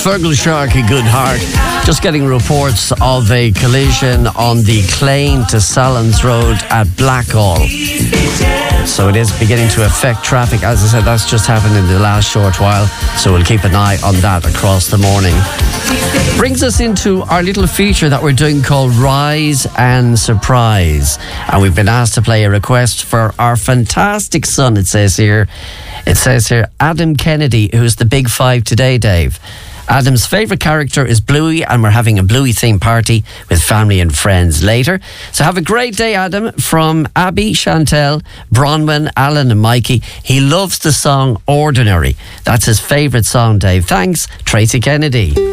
Fergal Sharkey, good heart. Just getting reports of a collision on the Clane to Sallins Road at Blackhall. So it is beginning to affect traffic. As I said, that's just happened in the last short while. So we'll keep an eye on that across the morning. Brings us into our little feature that we're doing called Rise and Surprise. And we've been asked to play a request for our fantastic son, it says here. It says here, Adam Kennedy, who's the big five today, Dave. Adam's favourite character is Bluey, and we're having a Bluey themed party with family and friends later. So have a great day, Adam, from Abby, Chantel, Bronwyn, Alan and Mikey. He loves the song Ordinary. That's his favourite song, Dave. Thanks, Tracy Kennedy.